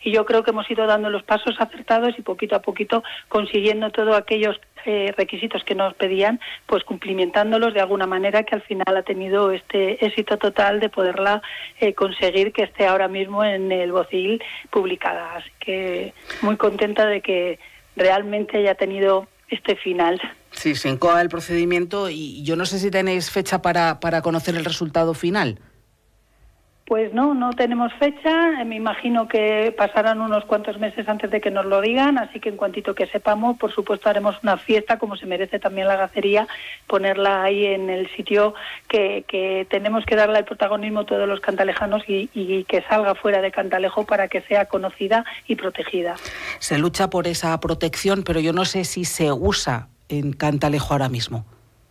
y yo creo que hemos ido dando los pasos acertados y poquito a poquito consiguiendo todos aquellos requisitos que nos pedían, pues cumplimentándolos de alguna manera, que al final ha tenido este éxito total de poderla conseguir que esté ahora mismo en el BOCIL publicada. Así que muy contenta de que realmente haya tenido este final. Sí, se incoa el procedimiento y yo no sé si tenéis fecha para conocer el resultado final. Pues no tenemos fecha, me imagino que pasarán unos cuantos meses antes de que nos lo digan, así que en cuantito que sepamos, por supuesto haremos una fiesta, como se merece también la Gacería, ponerla ahí en el sitio que tenemos que darle el protagonismo a todos los cantalejanos y que salga fuera de Cantalejo para que sea conocida y protegida. Se lucha por esa protección, pero yo no sé si se usa en Cantalejo ahora mismo.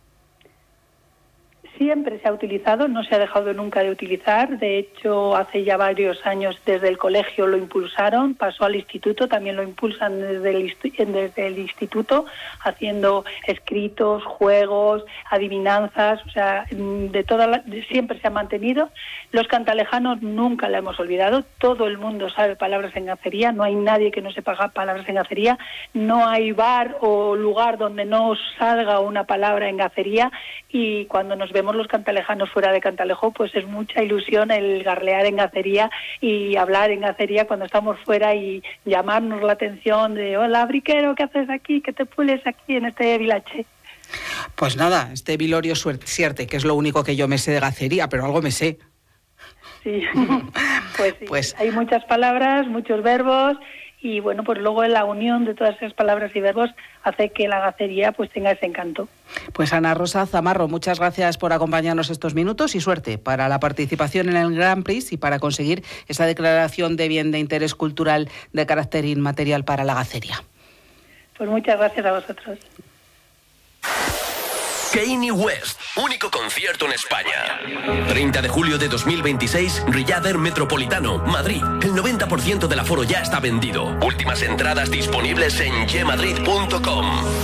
Siempre se ha utilizado, no se ha dejado nunca de utilizar. De hecho, hace ya varios años desde el colegio lo impulsaron, pasó al instituto, también lo impulsan desde el instituto, haciendo escritos, juegos, adivinanzas, o sea, siempre se ha mantenido. Los cantalejanos nunca la hemos olvidado, todo el mundo sabe palabras en gacería, no hay nadie que no sepa palabras en gacería, no hay bar o lugar donde no salga una palabra en gacería, y cuando nos vemos los cantalejanos fuera de Cantalejo, pues es mucha ilusión el garlear en gacería y hablar en gacería cuando estamos fuera y llamarnos la atención de hola, briquero, ¿qué haces aquí? ¿Qué te pules aquí en este vilache? Pues nada, este vilorio suerte, que es lo único que yo me sé de gacería, pero algo me sé. Sí, pues hay muchas palabras, muchos verbos, y bueno, pues luego la unión de todas esas palabras y verbos hace que la gacería pues tenga ese encanto. Pues Ana Rosa Zamarro, muchas gracias por acompañarnos estos minutos y suerte para la participación en el Grand Prix y para conseguir esa declaración de bien de interés cultural de carácter inmaterial para la gacería. Pues muchas gracias a vosotros. Kanye West, único concierto en España. 30 de julio de 2026, Riader Metropolitano, Madrid. El 90% del aforo ya está vendido. Últimas entradas disponibles en yemadrid.com.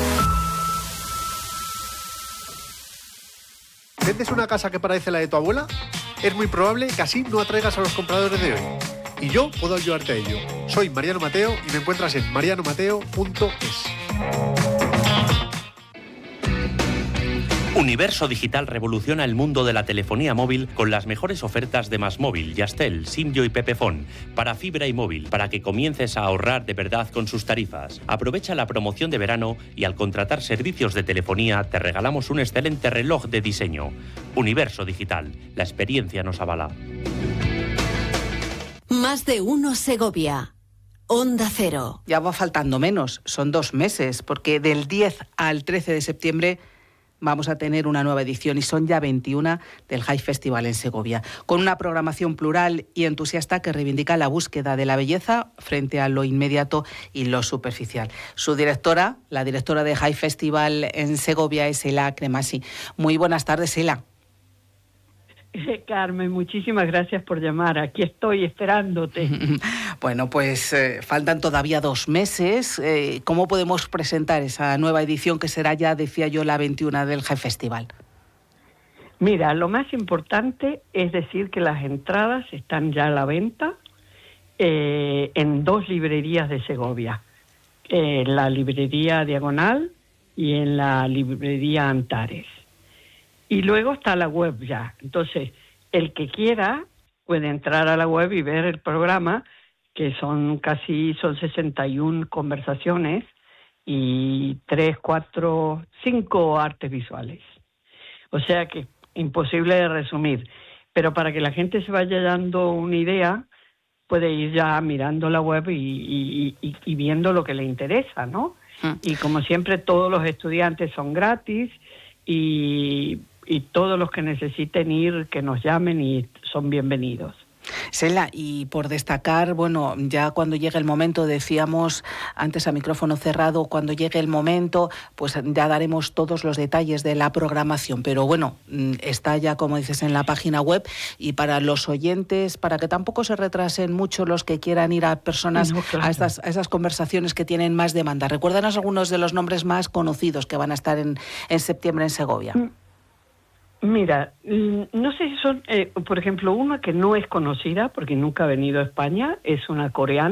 ¿Vendes una casa que parece la de tu abuela? Es muy probable que así no atraigas a los compradores de hoy. Y yo puedo ayudarte a ello. Soy Mariano Mateo y me encuentras en marianomateo.es. Universo Digital revoluciona el mundo de la telefonía móvil con las mejores ofertas de MásMóvil, Yastel, Simyo y Pepefon para fibra y móvil, para que comiences a ahorrar de verdad con sus tarifas. Aprovecha la promoción de verano y al contratar servicios de telefonía te regalamos un excelente reloj de diseño. Universo Digital, la experiencia nos avala. Más de uno Segovia. Onda Cero. Ya va faltando menos, son 2 meses, porque del 10 al 13 de septiembre vamos a tener una nueva edición y son ya 21 del High Festival en Segovia, con una programación plural y entusiasta que reivindica la búsqueda de la belleza frente a lo inmediato y lo superficial. Su directora, la directora de High Festival en Segovia, es Ela Cremasi. Muy buenas tardes, Ela. Carmen, muchísimas gracias por llamar. Aquí estoy esperándote. Bueno, pues faltan todavía 2 meses. ¿Cómo podemos presentar esa nueva edición que será ya, decía yo, la 21 del High Festival? Mira, lo más importante es decir que las entradas están ya a la venta en 2 librerías de Segovia. En la librería Diagonal y en la librería Antares. Y luego está la web ya. Entonces, el que quiera puede entrar a la web y ver el programa, que son 61 conversaciones y 3, 4, 5 artes visuales. O sea que imposible de resumir. Pero para que la gente se vaya dando una idea, puede ir ya mirando la web y viendo lo que le interesa, ¿no? Y como siempre, todos los estudiantes son gratis y todos los que necesiten ir, que nos llamen y son bienvenidos. Sela, y por destacar, bueno, ya cuando llegue el momento, decíamos antes a micrófono cerrado, cuando llegue el momento, pues ya daremos todos los detalles de la programación, pero bueno, está ya, como dices, en la página web, y para los oyentes, para que tampoco se retrasen mucho los que quieran ir a personas, claro, a esas conversaciones que tienen más demanda. Recuérdanos algunos de los nombres más conocidos que van a estar en septiembre en Segovia. Mira, no sé si son, por ejemplo, una que no es conocida porque nunca ha venido a España, es una coreana.